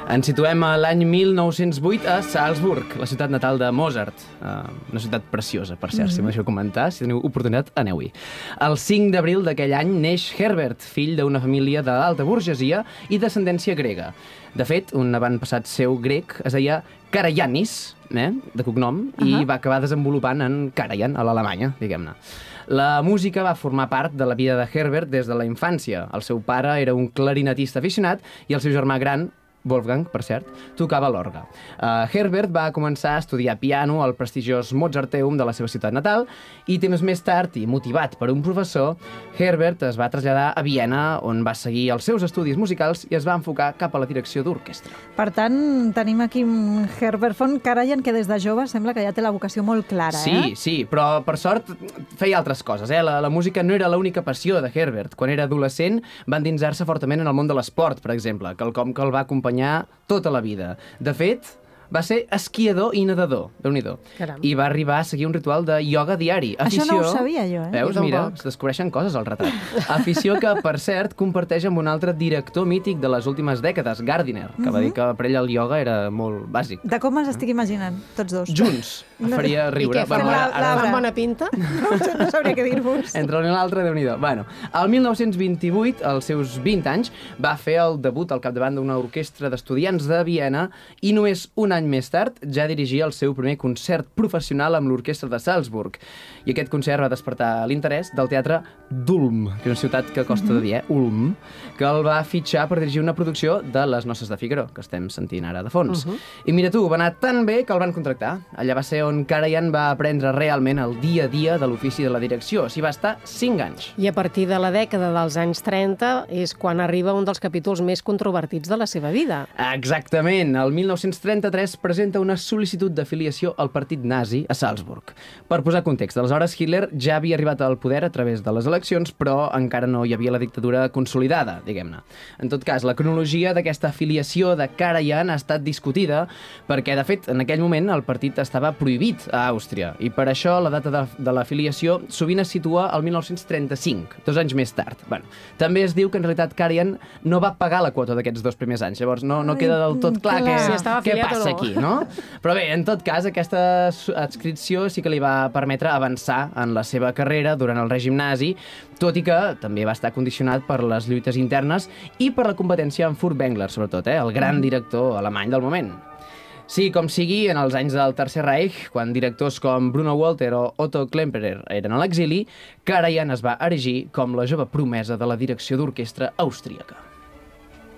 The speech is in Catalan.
Ens situem a l'any 1908 a Salzburg, la ciutat natal de Mozart. Una ciutat preciosa, per cert, si m'ho deixeu comentar. Si teniu oportunitat, aneu-hi. El 5 d'abril d'aquell any neix Herbert, fill d'una família d'alta burgesia i descendència grega. De fet, un avantpassat seu grec es deia Karajanis, de cognom, i va acabar desenvolupant en Karajan, a l'Alemanya, diguem-ne. La música va formar part de la vida de Herbert des de la infància. El seu pare era un clarinetista aficionat i el seu germà gran, Wolfgang, per cert, tocava l'orgue. Herbert va començar a estudiar piano al prestigiós Mozarteum de la seva ciutat natal i temps més tard, i motivat per un professor, Herbert es va traslladar a Viena, on va seguir els seus estudis musicals i es va enfocar cap a la direcció d'orquestra. Per tant, tenim aquí Herbert von Karajan, que des de jove sembla que ja té la vocació molt clara, Sí, però per sort feia altres coses. La música no era l'única passió de Herbert. Quan era adolescent va endinsar-se fortament en el món de l'esport, per exemple, quelcom que el va acompanyar tota la vida. De fet, va ser esquiador i nedador, Déu-n'hi-do. I va arribar a seguir un ritual de ioga diari. Això no ho sabia jo, Veus, mira, es descobreixen coses al retrat. Afició que, per cert, comparteix amb un altre director mític de les últimes dècades, Gardiner, que va dir que per ell el ioga era molt bàsic. De com els estic imaginant, tots dos? Junts. Faria riure. I què, fan bona pinta? No sabria què dir-vos. Entre l'un i l'altre, Déu-n'hi-do. Bueno, el 1928, als seus 20 anys, va fer el debut al capdavant d'una orquestra d'estudiants de Viena i només un any més tard ja dirigia el seu primer concert professional amb l'orquestra de Salzburg. I aquest concert va despertar l'interès del teatre d'Ulm, que és una ciutat que costa de dir, Ulm, que el va fitxar per dirigir una producció de Les Noces de Figaro, que estem sentint ara de fons. I mira tu, va anar tan bé que el van contractar. Allà va ser on Karajan va aprendre realment el dia a dia de l'ofici de la direcció. S'hi va estar 5 anys. I a partir de la dècada dels anys 30 és quan arriba un dels capítols més controvertits de la seva vida. Exactament. El 1933 presenta una sol·licitud d'afiliació al partit nazi a Salzburg. Per posar context, aleshores Hitler ja havia arribat al poder a través de les eleccions, però encara no hi havia la dictadura consolidada, diguem-ne. En tot cas, la cronologia d'aquesta afiliació de Karajan ha estat discutida perquè, de fet, en aquell moment el partit estava prohibit a Àustria i per això la data de l'afiliació sovint es situa al 1935, 2 anys més tard. Bueno, també es diu que en realitat Karajan no va pagar la quota d'aquests 2 primers anys, llavors no queda del tot clar què passa aquí, no? Però bé, en tot cas, aquesta adscripció sí que li va permetre avançar en la seva carrera durant el règim nazi, tot i que també va estar condicionat per les lluites internes i per la competència amb Furtwängler, sobretot, el gran director alemany del moment. Sí, com sigui, en els anys del Tercer Reich, quan directors com Bruno Walter o Otto Klemperer eren a l'exili, Karajan es va erigir com la jove promesa de la direcció d'orquestra austríaca.